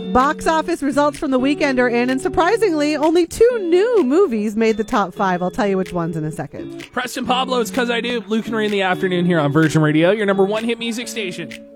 Box office results from the weekend are in, and surprisingly, only 2 new movies made the top 5. I'll tell you which ones in a second. Preston Pablo, it's 'Cause I Do. Luke and Ray in the afternoon here on Virgin Radio, your number one hit music station.